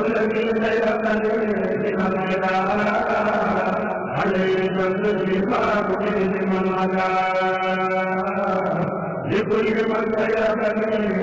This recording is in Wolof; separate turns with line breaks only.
الذين يقتدون بمن عدا عليه بالإمام من عدا لكل من يقتدون